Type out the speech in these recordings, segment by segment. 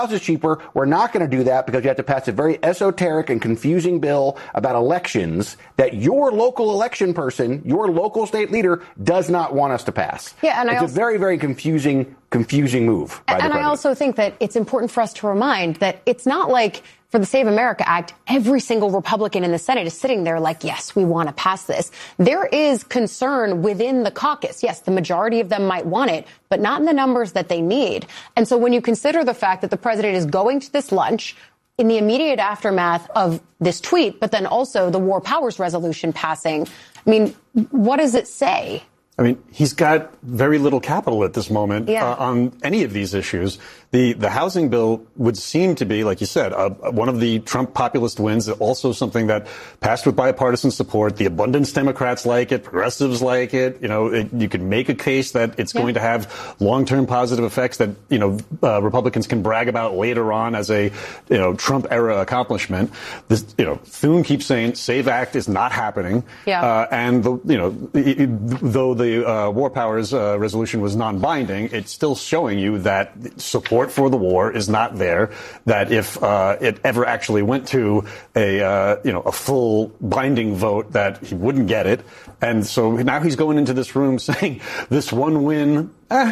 House is cheaper. We're not going to do that because you have to pass a very esoteric and confusing bill about elections that your local election person, your local state leader, does not want us to pass. Yeah, and it's a very, very confusing move by the president. I also think that it's important for us to remind that it's not like for the Save America Act, every single Republican in the Senate is sitting there like, yes, we want to pass this. There is concern within the caucus. Yes, the majority of them might want it, but not in the numbers that they need. And so when you consider the fact that the president is going to this lunch in the immediate aftermath of this tweet, but then also the War Powers Resolution passing, I mean, what does it say? I mean, he's got very little capital at this moment on any of these issues. The housing bill would seem to be, like you said, one of the Trump populist wins, also something that passed with bipartisan support. The abundance Democrats like it, progressives like it. You know, you could make a case that it's going to have long-term positive effects that, Republicans can brag about later on as a, Trump era accomplishment. This, Thune keeps saying SAVE Act is not happening. Yeah. And though the War Powers resolution was non-binding, it's still showing you that support for the war is not there, that if it ever actually went to a full binding vote, that he wouldn't get it. And so now he's going into this room saying this one win,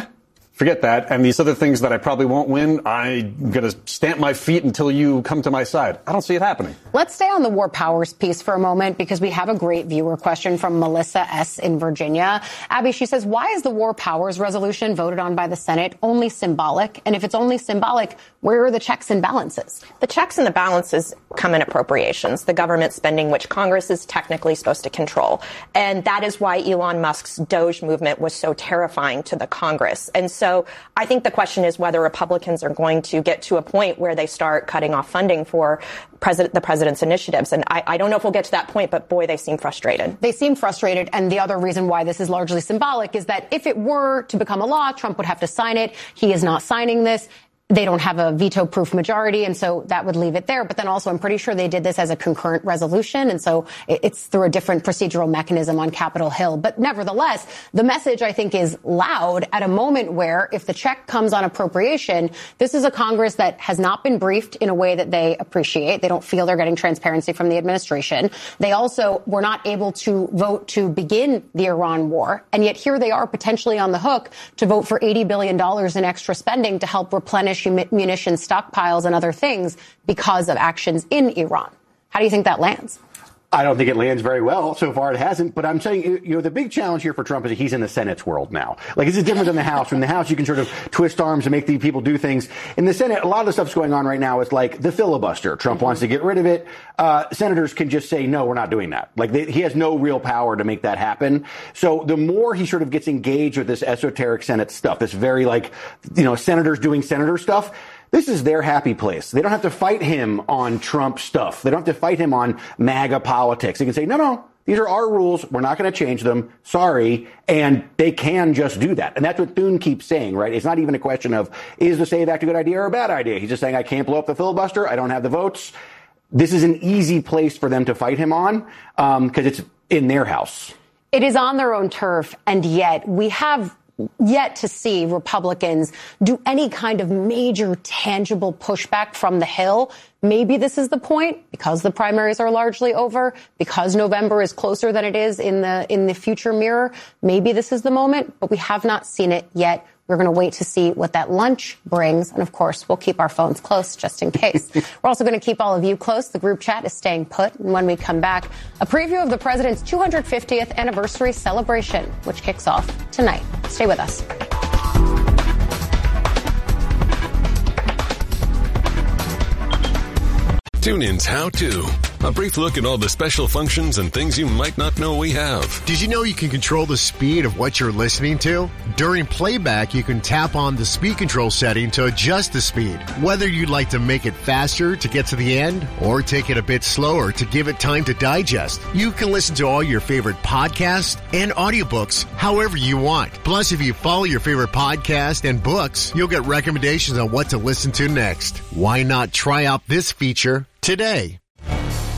forget that. And these other things that I probably won't win, I'm going to stamp my feet until you come to my side. I don't see it happening. Let's stay on the War Powers piece for a moment, because we have a great viewer question from Melissa S. in Virginia. Abby, she says, why is the War Powers Resolution voted on by the Senate only symbolic? And if it's only symbolic, where are the checks and balances? The checks and the balances come in appropriations, the government spending, which Congress is technically supposed to control. And that is why Elon Musk's Doge movement was so terrifying to the Congress. And so I think the question is whether Republicans are going to get to a point where they start cutting off funding for the president's initiatives. And I don't know if we'll get to that point, but boy, they seem frustrated. They seem frustrated. And the other reason why this is largely symbolic is that if it were to become a law, Trump would have to sign it. He is not signing this. They don't have a veto-proof majority, and so that would leave it there. But then also, I'm pretty sure they did this as a concurrent resolution, and so it's through a different procedural mechanism on Capitol Hill. But nevertheless, the message, I think, is loud at a moment where, if the check comes on appropriation, this is a Congress that has not been briefed in a way that they appreciate. They don't feel they're getting transparency from the administration. They also were not able to vote to begin the Iran war, and yet here they are potentially on the hook to vote for $80 billion in extra spending to help replenish munition stockpiles and other things because of actions in Iran. How do you think that lands? I don't think it lands very well. So far, it hasn't. But I'm saying, the big challenge here for Trump is that he's in the Senate's world now. Like, this is different than the House. In the House, you can sort of twist arms and make the people do things. In the Senate, a lot of the stuff's going on right now is like the filibuster. Trump wants to get rid of it. Senators can just say, no, we're not doing that. Like, he has no real power to make that happen. So the more he sort of gets engaged with this esoteric Senate stuff, this very senators doing senator stuff, this is their happy place. They don't have to fight him on Trump stuff. They don't have to fight him on MAGA politics. They can say, no, these are our rules. We're not going to change them. Sorry. And they can just do that. And that's what Thune keeps saying, right? It's not even a question of, is the SAVE Act a good idea or a bad idea? He's just saying, I can't blow up the filibuster. I don't have the votes. This is an easy place for them to fight him on, because it's in their house. It is on their own turf. And yet we have yet to see Republicans do any kind of major tangible pushback from the Hill. Maybe this is the point, because the primaries are largely over, because November is closer than it is in the future mirror. Maybe this is the moment, but we have not seen it yet. We're going to wait to see what that lunch brings. And of course, we'll keep our phones close just in case. We're also going to keep all of you close. The group chat is staying put. And when we come back, a preview of the president's 250th anniversary celebration, which kicks off tonight. Stay with us. TuneIn's How To. A brief look at all the special functions and things you might not know we have. Did you know you can control the speed of what you're listening to? During playback, you can tap on the speed control setting to adjust the speed. Whether you'd like to make it faster to get to the end or take it a bit slower to give it time to digest, you can listen to all your favorite podcasts and audiobooks however you want. Plus, if you follow your favorite podcast and books, you'll get recommendations on what to listen to next. Why not try out this feature today?